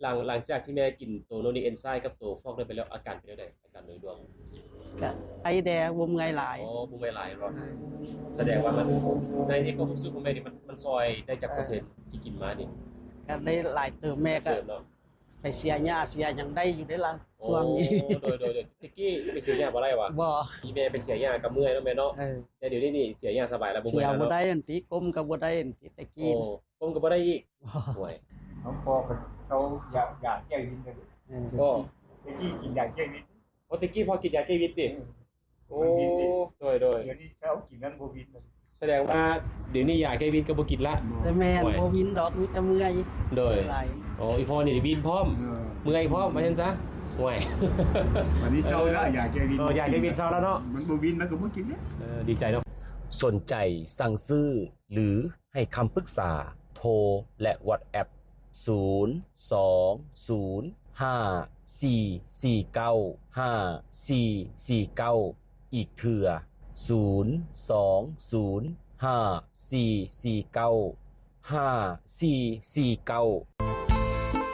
หลังจากที่แม่กินตัวโนนิเอนไซม์กับตัวฟอกได้ไปแล้วอาการเป็นจังได๋อาการโดยรวมก็ไอแดงบ่เมื่อยหลายอ๋อบ่ไม่หลายบ่แสดงว่ามันในความรู้สึกของแม่นี่มันซอยได้จักเปอร์เซ็นต์ที่กินมานี่ก็ได้หลายเติมแม่ก็เติมเนาะไปเสียหญ้าเสียหยังได้อยู่ได้ล่ะโอ้ช่วงนี้โดยตะกี้ไปเสียหญ้าบ่ได้วะบ่อีแม่ไปเสียหญ้าก็เมื่อยเนาะแม่เนาะแต่เดี๋ยวนี้นี่เสียหญ้าสบายแล้วบ่เสีเมื่อยแล้วยบ่เนาะได้อันติกลมก็บ่ได้อันติตะโอ้กี้ผมก็บ่ได้อีกห่วยน้องพ่อเขาอยากแก้วินกันก็ไอ้ที่กินอยากแก้วินโอ้ตะกี้พอกินยาแก้วิตติโอ้โดยเดี๋ยวนี้เขากินนั้นบ่วินแสดงว่าเดี๋ยวนี้ยาแก้วิตก็บ่กินละแต่แม่นบ่วินดอกมีแต่เมื่อยโดยอ๋ออีพ่อนี่วินพร้อมเมื่อยพร้อมว่าซั่นซะห่วยวันนี้เช้าแล้วอยากแก้วินอยากแก้วินเช้าแล้วเนาะมันบ่วินมันก็บ่กินเนี่ยดีใจเนาะสนใจสั่งซื้อหรือให้คำปรึกษาโทรและ WhatsApp 02054495449อีกเทื่อ02054495449